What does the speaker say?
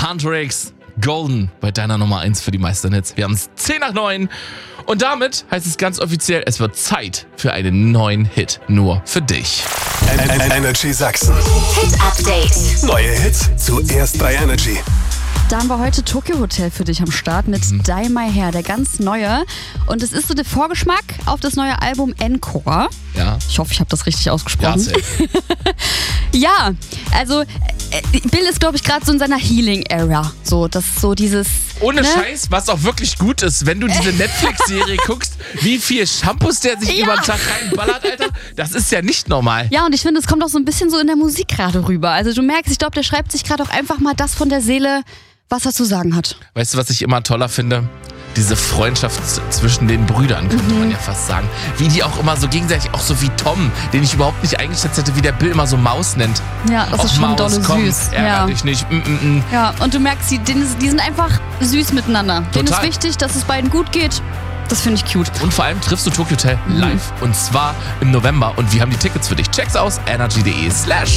Huntrix, Golden bei deiner Nummer 1 für die meisten Hits. Wir haben es 10 nach 9 und damit heißt es ganz offiziell, es wird Zeit für einen neuen Hit nur für dich. Energy Sachsen. Hit Update. Neue Hits zuerst bei Energy. Da haben wir heute Tokyo Hotel für dich am Start mit Dye My Hair, der ganz neue. Und es ist so der Vorgeschmack auf das neue Album Encore. Ja. Ich hoffe, ich habe das richtig ausgesprochen. Ja, safe. Ja, also Bill ist, glaube ich, gerade so in seiner Healing-Era. So, das ist so dieses... Ohne Scheiß, was auch wirklich gut ist, wenn du diese Netflix-Serie guckst, wie viel Shampoos der sich über den Tag reinballert, Alter, das ist ja nicht normal. Ja, und ich finde, es kommt auch so ein bisschen so in der Musik gerade rüber. Also du merkst, ich glaube, der schreibt sich gerade auch einfach mal das von der Seele, was er zu sagen hat. Weißt du, was ich immer toller finde? Diese Freundschaft zwischen den Brüdern, könnte man ja fast sagen. Wie die auch immer so gegenseitig, auch so wie Tom, den ich überhaupt nicht eingeschätzt hätte, wie der Bill immer so Maus nennt. Ja, das ist schon dolle süß. Ärger dich nicht. Ja, und du merkst, die sind einfach süß miteinander. Denen ist Total. wichtig, dass es beiden gut geht. Das finde ich cute. Und vor allem triffst du Tokyo Hotel live. Und zwar im November. Und wir haben die Tickets für dich. Check's aus, energy.de/.